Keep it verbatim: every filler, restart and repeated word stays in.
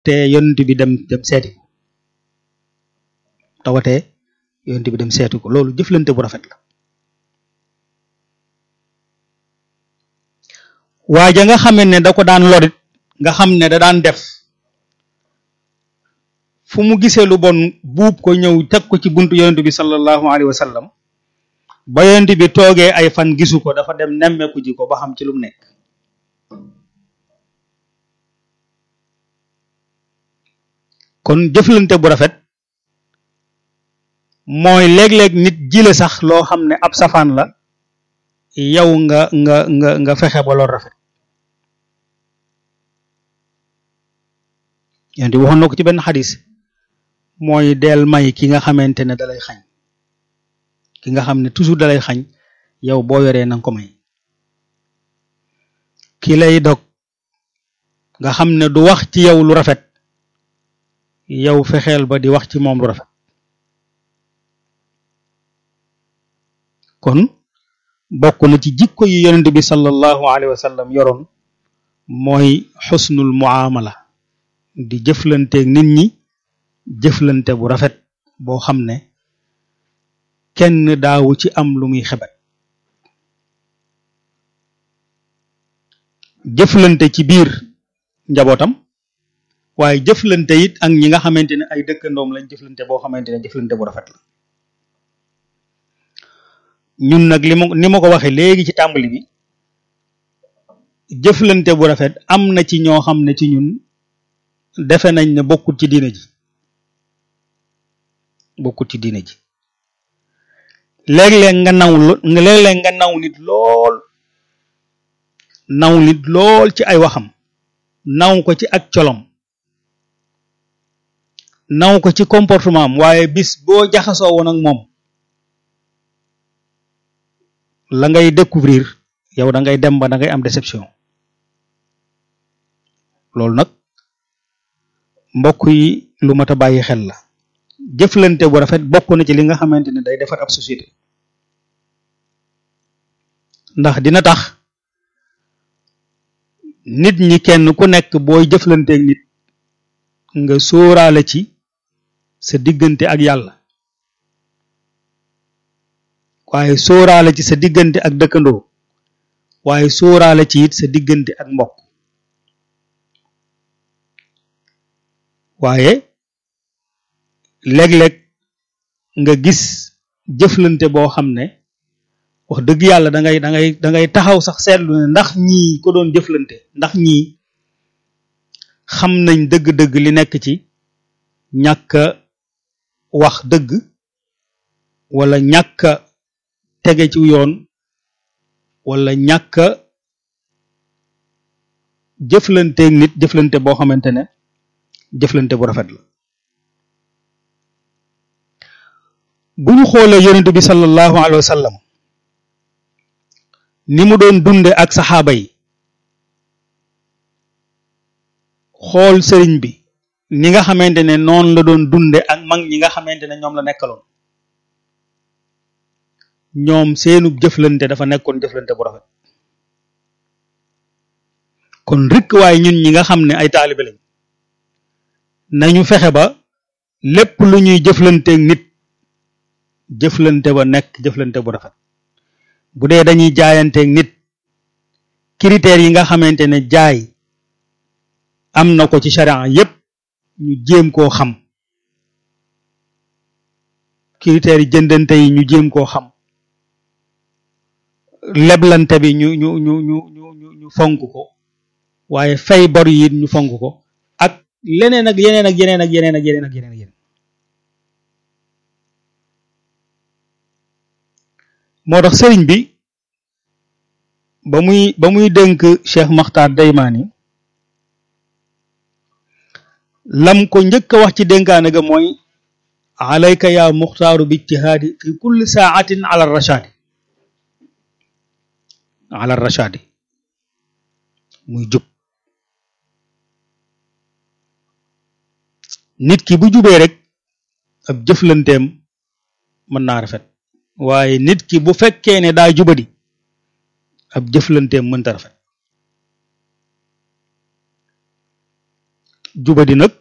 tawatee yonent bi dem dem seeti ko tawatee yonent bi dem seeti ko loolu jëflante bu rafet la waaja nga xamee ne da ko daan lorit nga xam ne da daan def fu mu gisee lu bon buub ko ñëw teg ko ci buntu yonent bi sallallahu alayhi wa sallam ba yonent bi toogee ay fan gisu ko dafa dem nemmeeku ji ko ba xam ci lu mu nekk kon jëflante bu rafet mooy léeg-léeg nit jile sax loo xam ne ab safaan la yow nga nga nga nga fexe ba loolu rafet yonent bi waxoon na ko ci benn xadis mooy del may ki nga xamante ne dalay xañ ki nga xam ne toujours dalay xañ yow boo yoree nanga ko may ki lay dog nga xam ne du wax ci yow lu rafet yow fexeel ba di wax ci moom lu rafet kon bokk na ci jikko yi yonent bi sallallahu alayhi wa sallam yoroon mooy xusnul muamala di jëflanteeg nit ñi jëflante bu rafet boo xam ne kenn daawu ci am lu muy xebet jëflante ci biir njabootam waaye jëflante it ak ñi nga xamante ne ay dëkkandoom lañ jëflante boo xamante ne jëflante bu rafet la ñun nag li ma ni ma ko waxee léegi ci tàmbali bi jëflante bu rafet am na ci ñoo xam ne ci ñun defe nañ ne bokkut ci diine ji bokkut ci diine ji léeg-léeg nga naw léeg-léeg nga naw nit lool naw nit lool ci ay waxam naw ko ci ak colom naw ko ci comportement am waaye bis boo jaxasoo woon ak moom la ngay découvrir yow da ngay dem ba da ngay am déception loolu nag mbokk yi lu mat a bàyyi xel la jëflante bu rafet bokk na ci li nga xamante ne day defar ab société ndax dina tax nit ñi kenn ku nekk booy jëflanteeg nit nga sóoraale ci sa diggante ak yàlla waaye sóoraale ci sa diggante ak dëkkandoo waaye sóoraale ci it sa diggante ak mbokk waaye léeg-léeg nga gis jëflante boo xam ne wax dëgg yàlla da ngay da ngay da ngay taxaw sax seetlu ne ndax ñii ko doon jëflante ndax ñii xam nañ dëgg-dëgg li nekk ci ñàkk wax dëgg wala ñàkk tege ci yoon wala ñàkk jëflanteeg nit jëflante boo xamante ne jëflante bu rafet la bu ñu xoolee yonent bi sallallahu alayhi wa sallam ni mu doon dunde ak saxaaba yi xool sëriñ bi ni nga xamante ne noonu la doon dunde ak mag ñi nga xamante ne ñoom la nekkaloon ñoom seenub jëflante dafa nekkoon jëflante bu rafet kon rikk waaye ñun ñi nga xam ne ay taalibe lañ nañu fexe ba lépp lu ñuy jëflanteeg nit jëflante ba nekk jëflante bu rafet bu dee dañuy jaayanteeg nit critères yi nga xamante ne jaay am na ko ci charia yépp ñu jéem koo xam critères yi jëndante yi ñu jéem koo xam leblante bi ñu ñu ñu ñu ñu ñu fonk ko waaye fay bor yi ñu fonk ko ak leneen ak yeneen ak yeneen ak yeneen ak yeneen ak yeneen ak yeneen moo tax sëriñ bi ba muy ba muy dénk Cheikh Makhtar Daymaani lam ko njëkk a wax ci dénkaane ga mooy alayka ya muxtaaru bi ijtihaadi fi kulli saatin ala rashadi ala rashadi muy jub nit ki bu jubee rek ab jëflanteem mën naa rafet waaye nit ki bu fekkee ne daa jubadi ab jëflanteem mënta rafet jubadi nag